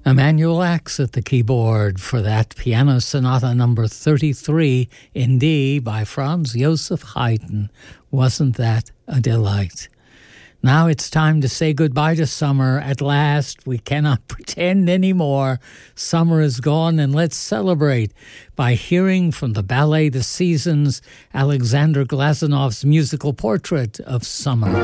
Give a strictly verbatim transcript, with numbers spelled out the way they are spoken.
Emanuel Ax at the keyboard for that piano sonata number thirty-three in D by Franz Joseph Haydn. Wasn't that a delight? Now it's time to say goodbye to summer. At last, we cannot pretend anymore. Summer is gone, and let's celebrate by hearing from the ballet The Seasons, Alexander Glazanov's musical portrait of summer.